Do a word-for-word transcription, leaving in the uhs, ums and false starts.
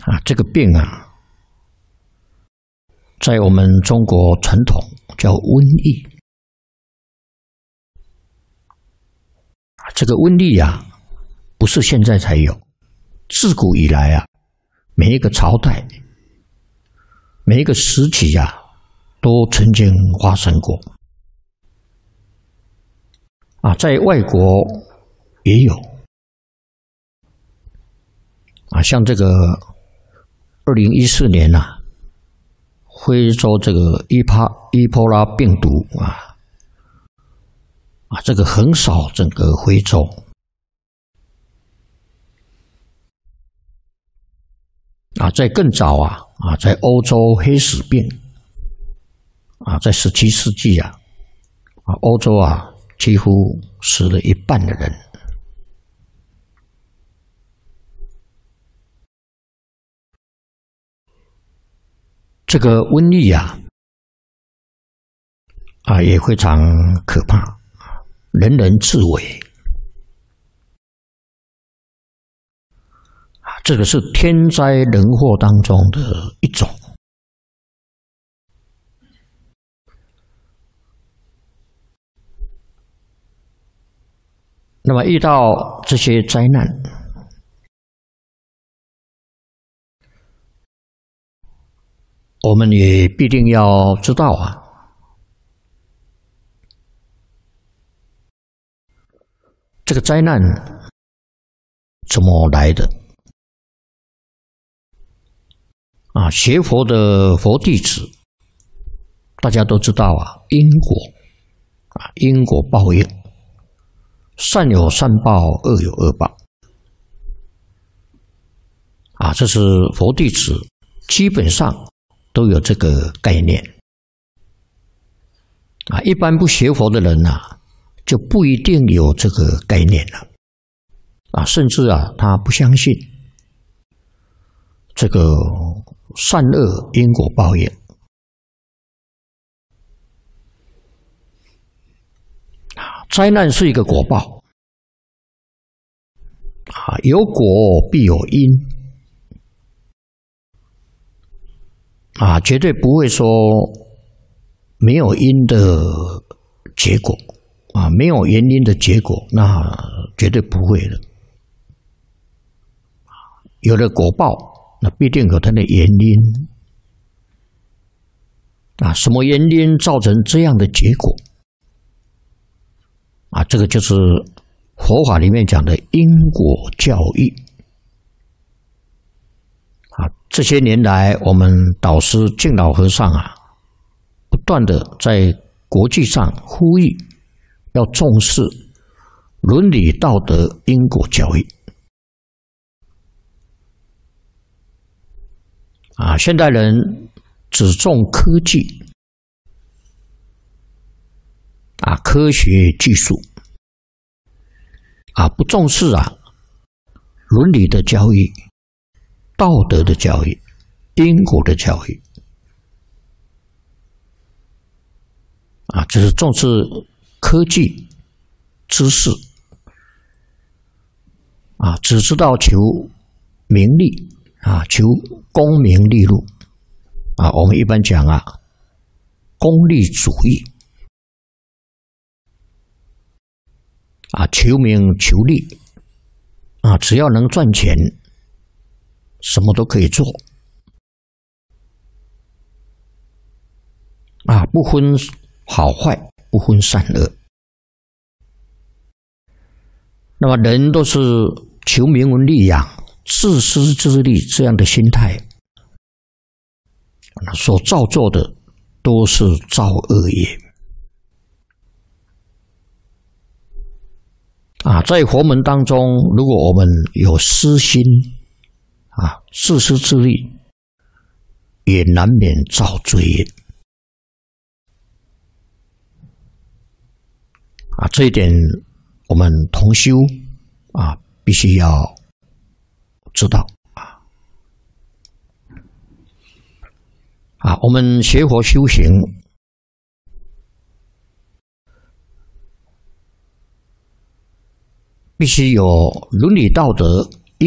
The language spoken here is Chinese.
啊，这个病啊，在我们中国传统叫瘟疫。这个瘟疫啊，不是现在才有，自古以来啊，每一个朝代、每一个时期啊，都曾经发生过。啊，在外国也有。啊，像这个二零一四年呐、啊，非洲这个伊帕伊波拉病毒啊，啊，这个横扫整个非洲。啊，在更早啊啊，在欧洲黑死病啊，在十七世纪啊啊，欧洲啊几乎死了一半的人。这个瘟疫啊啊也非常可怕，人人自危。这个是天灾人祸当中的一种。那么遇到这些灾难，我们也必定要知道啊，这个灾难怎么来的？啊，学佛的佛弟子，大家都知道啊，因果啊，因果报应，善有善报，恶有恶报。啊，这是佛弟子基本上都有这个概念。啊，一般不学佛的人呐、啊，就不一定有这个概念了。啊，甚至啊，他不相信这个善恶因果报应。灾难是一个果报，啊，有果必有因，啊，绝对不会说没有因的结果，啊，没有原因的结果，那绝对不会的。有了果报，那必定有它的原因，啊，什么原因造成这样的结果？啊，这个就是佛法里面讲的因果教育。啊，这些年来，我们导师净老和尚啊，不断的在国际上呼吁，要重视伦理道德因果教育。啊，现代人只重科技，啊，科学技术，啊，不重视啊伦理的教育、道德的教育、因果的教育，啊，只是重视科技知识，啊，只知道求名利。啊，求功名利禄，啊，我们一般讲啊，功利主义，啊，求名求利，啊，只要能赚钱，什么都可以做，啊，不分好坏，不分善恶。那么人都是求名闻利养。自私自利这样的心态，所造作的都是造恶业。啊，在佛门当中，如果我们有私心，啊，自私自利，也难免造罪业。啊，这一点我们同修啊，必须要知道啊。啊，我们学佛修行，必须有伦理道德